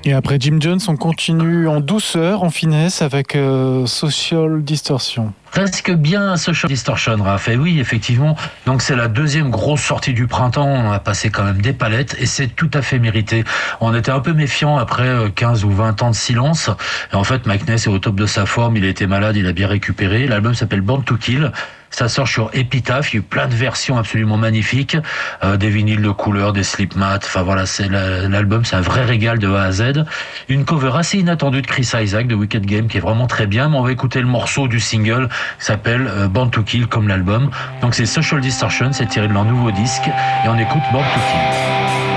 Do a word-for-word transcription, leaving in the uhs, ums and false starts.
Et après Jim Jones, on continue en douceur, en finesse, avec euh, Social Distortion. Presque bien Social Distortion, Raph. Et oui, effectivement. Donc c'est la deuxième grosse sortie du printemps. On a passé quand même des palettes et c'est tout à fait mérité. On était un peu méfiant après quinze ou vingt ans de silence. Et en fait, Mike Ness est au top de sa forme. Il a été malade, il a bien récupéré. L'album s'appelle Born to Kill. Ça sort sur Epitaph. Il y a eu plein de versions absolument magnifiques, euh, des vinyles de couleur, des slip mats. Enfin voilà, c'est la, l'album, c'est un vrai régal de A à Z. Une cover assez inattendue de Chris Isaak de Wicked Game qui est vraiment très bien. Mais on va écouter le morceau du single qui s'appelle euh, Born to Kill comme l'album. Donc c'est Social Distortion, c'est tiré de leur nouveau disque et on écoute Born to Kill.